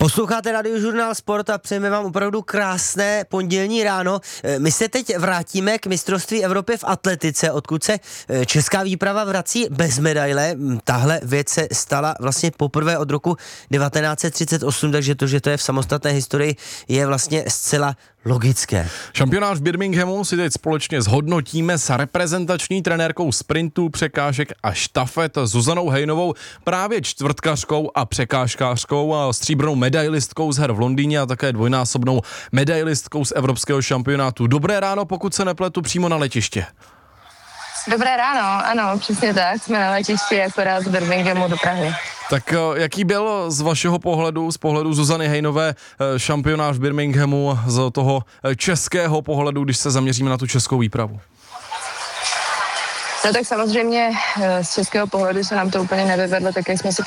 Posloucháte Radiožurnál Sport a přejeme vám opravdu krásné pondělní ráno. My se teď vrátíme k mistrovství Evropy v atletice, odkud se česká výprava vrací bez medaile. Tahle věc se stala vlastně poprvé od roku 1938, takže to, že to je v samostatné historii, je vlastně zcela logické. Šampionát v Birminghamu si teď společně zhodnotíme s reprezentační trenérkou sprintů, překážek a štafet Zuzanou Hejnovou, právě čtvrtkařkou a překážkářkou a stříbrnou medailistkou z her v Londýně a také dvojnásobnou medailistkou z evropského šampionátu. Dobré ráno, pokud se nepletu, přímo na letiště. Dobré ráno, ano, přesně tak, jsme na letišti akorát z Birminghamu do Prahy. Tak jaký byl z vašeho pohledu, z pohledu Zuzany Hejnové, šampionát v Birminghamu, z toho českého pohledu, když se zaměříme na tu českou výpravu? No tak samozřejmě z českého pohledu se nám to úplně nevyvedlo, tak jak jsme si